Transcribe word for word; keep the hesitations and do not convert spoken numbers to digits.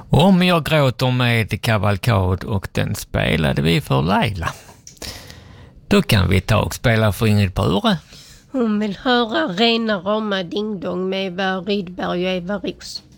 Om jag gråter med kavalkad, och den spelade vi för Laila. Då kan vi ta och spela för Ingrid Bure. Hon vill höra rena rama dingdong med Eva Rydberg och Eva Ros.